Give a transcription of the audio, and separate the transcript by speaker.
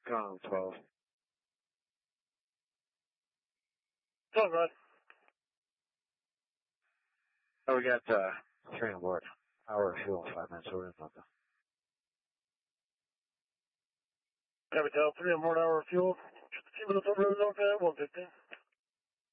Speaker 1: Con 12.
Speaker 2: Go on, Rod.
Speaker 1: Oh, we got 3 on board. Hour of fuel, 5 minutes over in London.
Speaker 2: Capital 3 on board, hour of fuel. Keep it up the road, okay, 115.